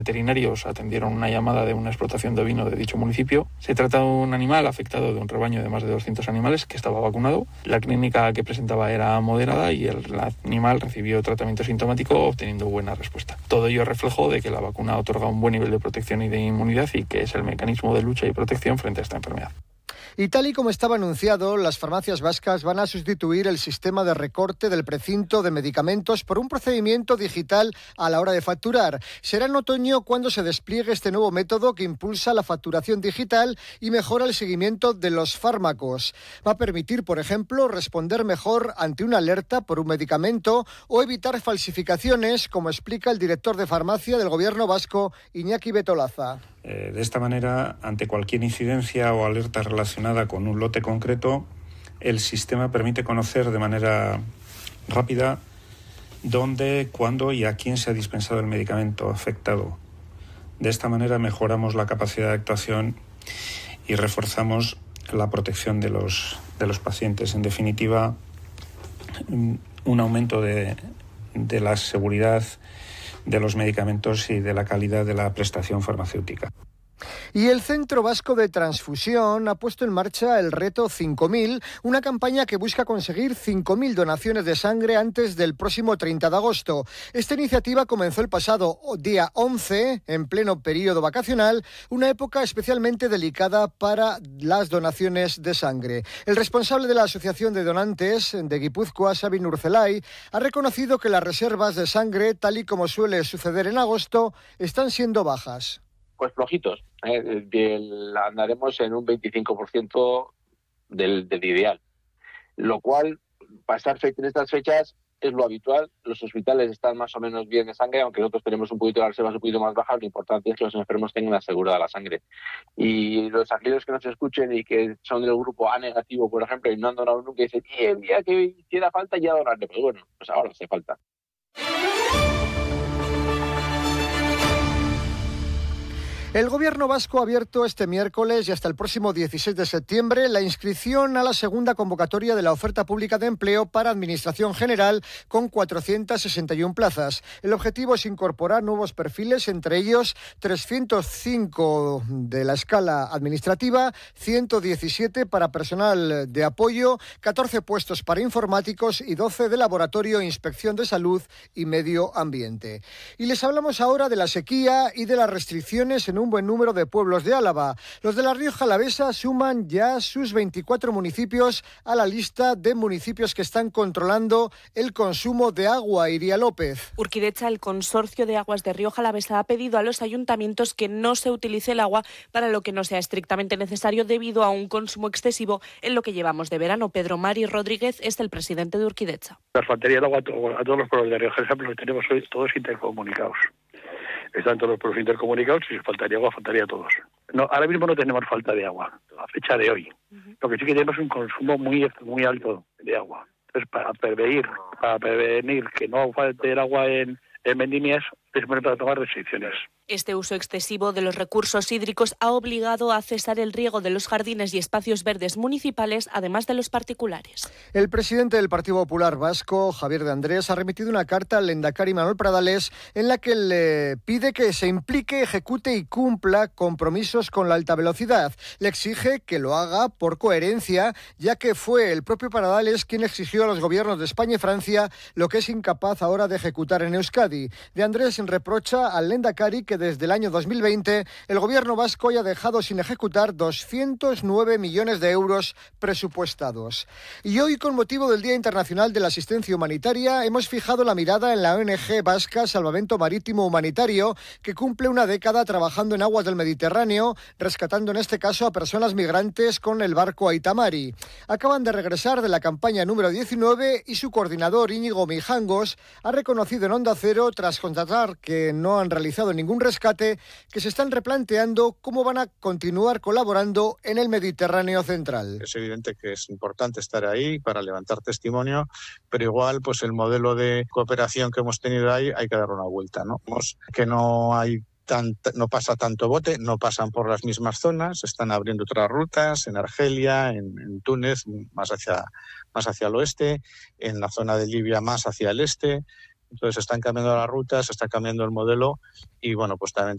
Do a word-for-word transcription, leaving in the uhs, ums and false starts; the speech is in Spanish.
Veterinarios atendieron una llamada de una explotación de ovino de dicho municipio. Se trata de un animal afectado de un rebaño de más de doscientos animales que estaba vacunado. La clínica que presentaba era moderada y el animal recibió tratamiento sintomático obteniendo buena respuesta. Todo ello es reflejo de que la vacuna otorga un buen nivel de protección y de inmunidad y que es el mecanismo de lucha y protección frente a esta enfermedad. Y tal y como estaba anunciado, las farmacias vascas van a sustituir el sistema de recorte del precinto de medicamentos por un procedimiento digital a la hora de facturar. Será en otoño cuando se despliegue este nuevo método que impulsa la facturación digital y mejora el seguimiento de los fármacos. Va a permitir, por ejemplo, responder mejor ante una alerta por un medicamento o evitar falsificaciones, como explica el director de farmacia del Gobierno vasco, Iñaki Betolaza. Eh, de esta manera, ante cualquier incidencia o alerta relacionada con un lote concreto, el sistema permite conocer de manera rápida dónde, cuándo y a quién se ha dispensado el medicamento afectado. De esta manera mejoramos la capacidad de actuación y reforzamos la protección de los, de los pacientes. En definitiva, un aumento de, de la seguridad de los medicamentos y de la calidad de la prestación farmacéutica. Y el Centro Vasco de Transfusión ha puesto en marcha el Reto cinco mil, una campaña que busca conseguir cinco mil donaciones de sangre antes del próximo treinta de agosto. Esta iniciativa comenzó el pasado día once, en pleno periodo vacacional, una época especialmente delicada para las donaciones de sangre. El responsable de la Asociación de Donantes de Guipúzcoa, Sabin Urzelay, ha reconocido que las reservas de sangre, tal y como suele suceder en agosto, están siendo bajas. Pues flojitos, ¿eh? Del, andaremos en un veinticinco por ciento del, del ideal, lo cual pasar fe- en estas fechas es lo habitual. Los hospitales están más o menos bien de sangre, aunque nosotros tenemos un poquito de las reservas un poquito más bajas. Lo importante es que los enfermos tengan asegurada la sangre. Y los aquellos que nos escuchen y que son del grupo A negativo, por ejemplo, y no han donado nunca, y dicen, y el día que hiciera falta ya donarle, pues bueno, pues ahora hace falta. El Gobierno vasco ha abierto este miércoles y hasta el próximo dieciséis de septiembre la inscripción a la segunda convocatoria de la oferta pública de empleo para Administración General con cuatrocientas sesenta y una plazas. El objetivo es incorporar nuevos perfiles, entre ellos trescientos cinco de la escala administrativa, ciento diecisiete para personal de apoyo, catorce puestos para informáticos y doce de laboratorio, inspección de salud y medio ambiente. Y les hablamos ahora de la sequía y de las restricciones en un buen número de pueblos de Álava. Los de la Rioja Alavesa suman ya sus veinticuatro municipios a la lista de municipios que están controlando el consumo de agua. Iria López. Urquidecha, el consorcio de aguas de Rioja Alavesa, ha pedido a los ayuntamientos que no se utilice el agua para lo que no sea estrictamente necesario debido a un consumo excesivo en lo que llevamos de verano. Pedro Mari Rodríguez es el presidente de Urquidecha. Nos faltaría el agua a todos los pueblos de Rioja, los tenemos hoy todos intercomunicados. Están todos los pueblos intercomunicados y si faltaría agua, faltaría a todos. No, ahora mismo no tenemos falta de agua, a fecha de hoy. Uh-huh. Lo que sí que tenemos es un consumo muy muy alto de agua. Entonces, para prevenir, para prevenir que no falte el agua en, en vendimias, es bueno para tomar restricciones. Este uso excesivo de los recursos hídricos ha obligado a cesar el riego de los jardines y espacios verdes municipales, además de los particulares. El presidente del Partido Popular Vasco, Javier de Andrés, ha remitido una carta al lehendakari Manuel Pradales en la que le pide que se implique, ejecute y cumpla compromisos con la alta velocidad. Le exige que lo haga por coherencia, ya que fue el propio Pradales quien exigió a los gobiernos de España y Francia lo que es incapaz ahora de ejecutar en Euskadi. De Andrés reprocha al lehendakari que desde el año dos mil veinte el gobierno vasco haya dejado sin ejecutar doscientos nueve millones de euros presupuestados. Y hoy, con motivo del Día Internacional de la Asistencia Humanitaria, hemos fijado la mirada en la O N G vasca Salvamento Marítimo Humanitario, que cumple una década trabajando en aguas del Mediterráneo, rescatando en este caso a personas migrantes con el barco Aitamari. Acaban de regresar de la campaña número diecinueve y su coordinador Íñigo Mijangos ha reconocido en Onda Cero, tras constatar que no han realizado ningún rescate, que se están replanteando cómo van a continuar colaborando en el Mediterráneo central. Es evidente que es importante estar ahí para levantar testimonio, pero igual pues el modelo de cooperación que hemos tenido ahí hay que dar una vuelta, ¿no? Que no hay Tant, no pasa tanto bote, no pasan por las mismas zonas, están abriendo otras rutas en Argelia, en, en Túnez, más hacia, más hacia el oeste, en la zona de Libia más hacia el este. Entonces están cambiando las rutas, está cambiando el modelo y bueno, pues también